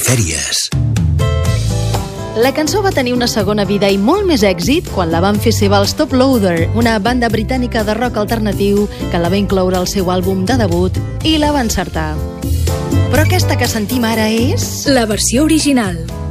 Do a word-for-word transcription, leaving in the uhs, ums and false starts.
Perifèries. La cançó va tenir una segona vida i molt més èxit quan la van fer seva els Top Loader, una banda britànica de rock alternatiu que la va incloure al seu àlbum de debut i la va encertar. Però aquesta que sentim ara és... la versió original.